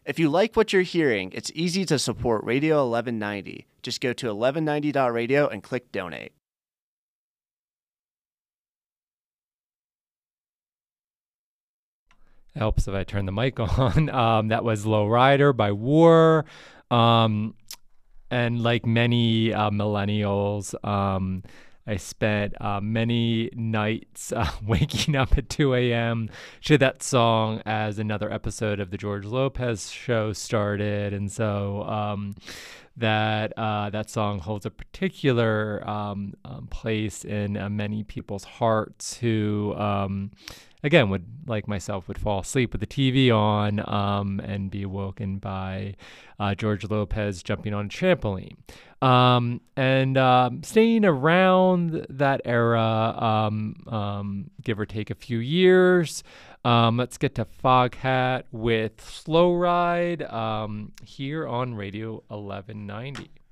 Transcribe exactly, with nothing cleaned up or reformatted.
If you like what you're hearing, it's easy to support Radio eleven ninety. Just go to eleven ninety dot radio and click donate. It helps if I turn the mic on. Um, that was Low Rider by War. Um, and like many uh, millennials, um, I spent uh, many nights uh, waking up at two a.m. to that song as another episode of the George Lopez show started. And so um, that uh, that song holds a particular um, um, place in uh, many people's hearts who, um, again, would, like myself, would fall asleep with the T V on um, and be awoken by uh, George Lopez jumping on a trampoline. Um, and um, staying around that era, um, um, give or take a few years, um, let's get to Foghat with Slow Ride um, here on Radio eleven ninety.